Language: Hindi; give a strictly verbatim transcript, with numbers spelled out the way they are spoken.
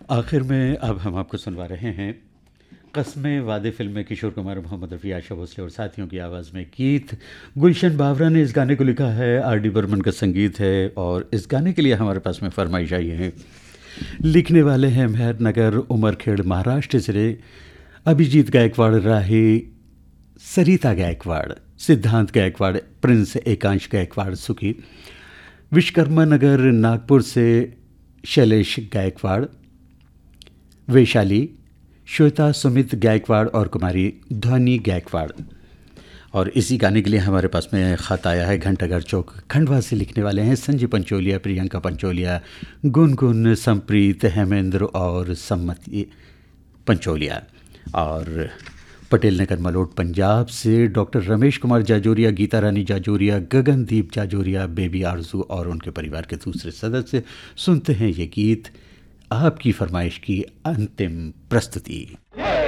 आखिर में अब हम आपको सुनवा रहे हैं कस्में वादे फिल्म में किशोर कुमार, मोहम्मद रफ़ी, आशा भोसले और साथियों की आवाज़ में गीत। गुलशन बावरा ने इस गाने को लिखा है, आर डी बर्मन का संगीत है और इस गाने के लिए हमारे पास में फरमाइश आई है। लिखने वाले हैं मेहरनगर, उमरखेड़, महाराष्ट्र से अभिजीत गायकवाड़, राही सरिता गायकवाड़, सिद्धांत गायकवाड़, प्रिंस एकांश गायकवाड़ सुखी, विश्वकर्मा नगर नागपुर से शैलेश गायकवाड़, वैशाली श्वेता सुमित गायकवाड़ और कुमारी ध्वनि गायकवाड़। और इसी गाने के लिए हमारे पास में ख़त आया है घंटाघर चौक खंडवा से। लिखने वाले हैं संजय पंचोलिया, प्रियंका पंचोलिया, गुनगुन, संप्रीत, हेमेंद्र और सम्मति पंचोलिया। और पटेल नगर मलोट पंजाब से डॉक्टर रमेश कुमार जाजोरिया, गीता रानी जाजोरिया, गगनदीप जाजोरिया, बेबी आरजू और उनके परिवार के दूसरे सदस्य। सुनते हैं ये गीत, आपकी फरमाइश की अंतिम प्रस्तुति।